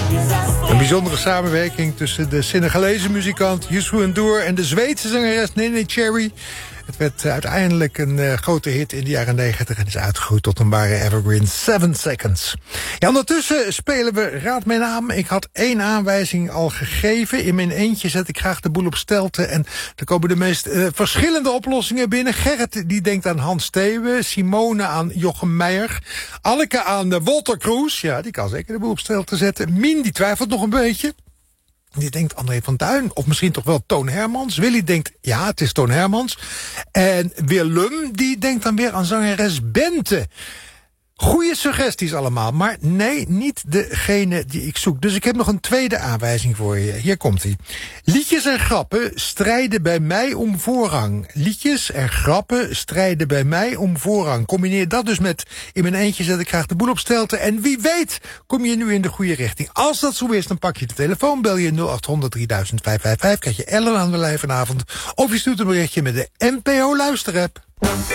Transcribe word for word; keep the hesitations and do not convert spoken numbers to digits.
Een bijzondere samenwerking tussen de Senegalese muzikant Youssou N'Dour en de Zweedse zangeres Neneh Cherry. Het werd uiteindelijk een uh, grote hit in de jaren negentig en is uitgegroeid tot een ware evergreen. Seven Seconds. Ja, ondertussen spelen we Raad Mijn Naam. Ik had één aanwijzing al gegeven. In mijn eentje zet ik graag de boel op stelte. En er komen de meest uh, verschillende oplossingen binnen. Gerrit die denkt aan Hans Steeuwen. Simone aan Jochem Meijer. Anneke aan uh, Walter Kroes. Ja, die kan zeker de boel op stelte zetten. Mien die twijfelt nog een beetje. Die denkt André van Duin, of misschien toch wel Toon Hermans. Willy denkt, ja, het is Toon Hermans. En Willem, die denkt dan weer aan zangeres Bente. Goeie suggesties allemaal, maar nee, niet degene die ik zoek. Dus ik heb nog een tweede aanwijzing voor je. Hier komt-ie. Liedjes en grappen strijden bij mij om voorrang. Liedjes en grappen strijden bij mij om voorrang. Combineer dat dus met in mijn eentje zet ik graag de boel op stelte. En wie weet kom je nu in de goede richting. Als dat zo is, dan pak je de telefoon, bel je nul acht honderd drieduizend vijfhonderdvijfenvijftig. Krijg je Ellen aan de lijn vanavond. Of je stuurt een berichtje met de N P O Luisterapp.